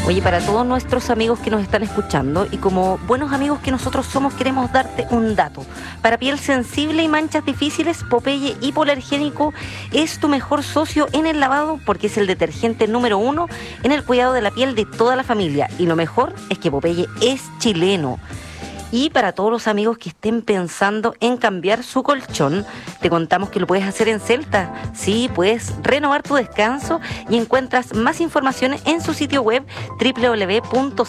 Oye, para todos nuestros amigos que nos están escuchando y como buenos amigos que nosotros somos, queremos darte un dato. Para piel sensible y manchas difíciles, Popeye Hipoalergénico es tu mejor socio en el lavado porque es el detergente número 1 en el cuidado de la piel de toda la familia. Y lo mejor es que Popeye es chileno. Y para todos los amigos que estén pensando en cambiar su colchón, te contamos que lo puedes hacer en Celta. Sí, puedes renovar tu descanso y encuentras más información en su sitio web www.celta.cl.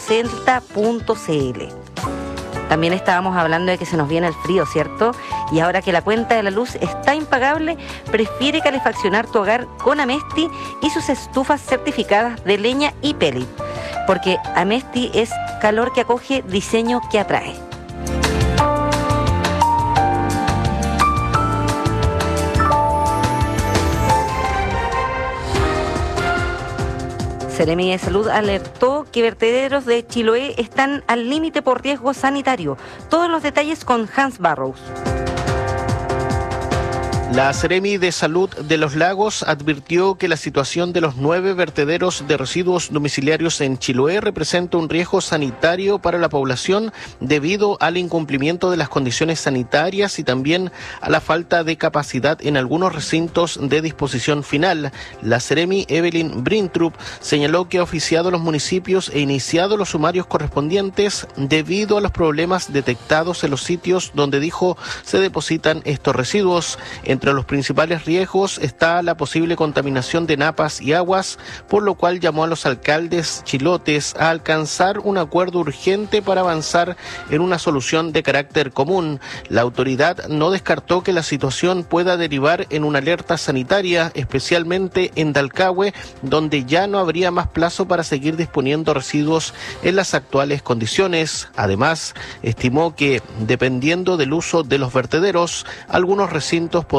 También estábamos hablando de que se nos viene el frío, ¿cierto? Y ahora que la cuenta de la luz está impagable, prefiere calefaccionar tu hogar con Amesti y sus estufas certificadas de leña y pellet. Porque Amesti es calor que acoge, diseño que atrae. Seremi de Salud alertó que vertederos de Chiloé están al límite por riesgo sanitario. Todos los detalles con Hans Barrows. La Seremi de Salud de los Lagos advirtió que la situación de los 9 vertederos de residuos domiciliarios en Chiloé representa un riesgo sanitario para la población debido al incumplimiento de las condiciones sanitarias y también a la falta de capacidad en algunos recintos de disposición final. La Seremi Evelyn Brintrup señaló que ha oficiado a los municipios e iniciado los sumarios correspondientes debido a los problemas detectados en los sitios donde dijo se depositan estos residuos. Entre los principales riesgos está la posible contaminación de napas y aguas, por lo cual llamó a los alcaldes chilotes a alcanzar un acuerdo urgente para avanzar en una solución de carácter común. La autoridad no descartó que la situación pueda derivar en una alerta sanitaria, especialmente en Dalcahue, donde ya no habría más plazo para seguir disponiendo residuos en las actuales condiciones. Además, estimó que, dependiendo del uso de los vertederos, algunos recintos